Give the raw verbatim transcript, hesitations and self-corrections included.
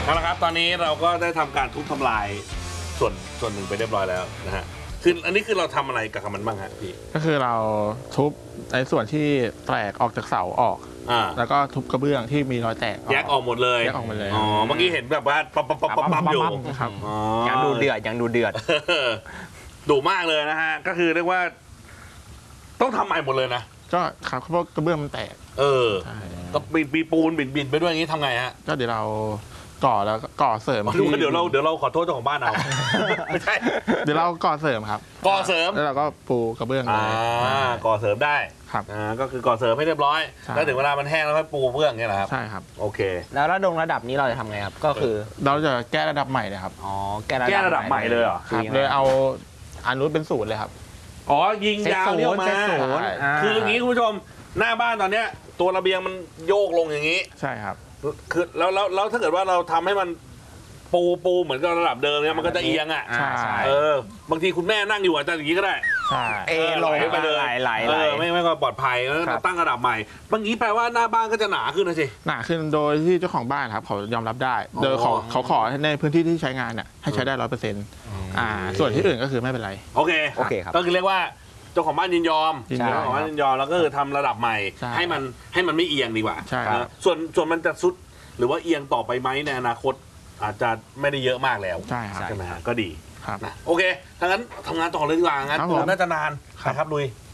เอาละครับตอนนี้เราก็ได้ทำการทุบทำลายส่วนส่วนหนึ่งไปเรียบร้อยแล้วนะฮะคืออันนี้คือเราทำอะไรกับมันบ้างฮะพี่ก็คือเราทุบในส่วนที่แตกออกจากเสาออกอ่าแล้วก็ทุบกระเบื้องที่มีรอยแตกแยกออกหมดเลยแยกออกหมดเลยอ๋อเมื่อกี้เห็นแบบว่าปั๊บปั๊บปั๊บปั๊บปั๊บอยู่ครับยังดูเดือดยังดูเดือดดุมากเลยนะฮะก็คือเรียกว่าต้องทำใหม่หมดเลยนะก็ครับเพราะกระเบื้องมันแตกเออก็ปีปีปูนบินบินไปด้วยอย่างนี้ทำไงฮะก็เดี๋ยวเราก่อแล้วก่อเสริมดูเดี๋ยวเราเดี๋ยวเราขอโทษเจ้าของบ้านเอาไม่ใช่เดี๋ยวเราก่อเสริมครับก่อเสริมแล้วเราก็ปูกระเบื้องเลยอ่าก่อเสริมได้ครับอ่าก็คือก่อเสริมให้เรียบร้อยแล้วถึงเวลามันแห้งแล้วค่อยปูเบื้องเนี่ยแหละครับใช่ครับโอเคแล้วระดงระดับนี้เราจะทำไงครับก็คือเราจะแก้ระดับใหม่เลยครับอ๋อแก้แก้ระดับใหม่เลยเหรอครับเลยเอาอนุเป็นศูนย์เลยครับอ๋อยิงยาวเรียกมาคืออย่างนี้คุณผู้ชมหน้าบ้านตอนเนี้ยตัวระเบียงมันโยกลงอย่างนี้ใช่ครับคือแล้วแล้วแล้วถ้าเกิดว่าเราทำให้มันปูปูเหมือนกับระดับเดิมเนี่ยมันก็จะเอียงอ่ะใช่เออบางทีคุณแม่นั่งอยู่อาจจะอย่างนี้ก็ได้ใช่เอลอยไปเลยไหลเออไม่ไม่ก็ปลอดภัยแล้วตั้งระดับใหม่บางทีแปลว่าหน้าบ้านก็จะหนาขึ้นนะสิหนาขึ้นโดยที่เจ้าของบ้านครับเขายอมรับได้โดยเขาเขาขอในพื้นที่ที่ใช้งานเนี่ยให้ใช้ได้ร้อยเปอร์เซ็นต์อ่าส่วนที่อื่นก็คือไม่เป็นไรโอเคโอเคครับก็คือเรียกว่าเจ้าของบ้านยินยอมเจ้าของบ้านยินยอมแล้วก็คือทำระดับใหม่ให้มันให้มันไม่เอียงดีกว่าใช่ส่วนส่วนมันจะซุดหรือว่าเอียงต่อไปไหมในอนาคตอาจจะไม่ได้เยอะมากแล้วใช่ครับใช่ไหมฮะก็ดีครับนะโอเคถ้างั้นทำงานต่อเลยดีกว่างั้นน่าจะนานนะครับลุย